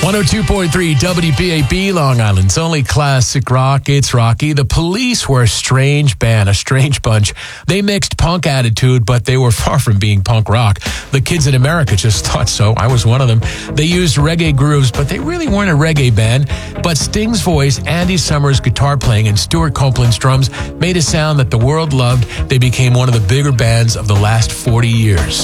102.3 WBAB, Long Island's only classic rock. It's Rocky. The Police were a strange band, a strange bunch. They mixed punk attitude, but they were far from being punk rock. The kids in America just thought so. I was one of them. They used reggae grooves, but they really weren't a reggae band. But Sting's voice, Andy Summers' guitar playing, and Stuart Copeland's drums made a sound that the world loved. They became one of the bigger bands of the last 40 years.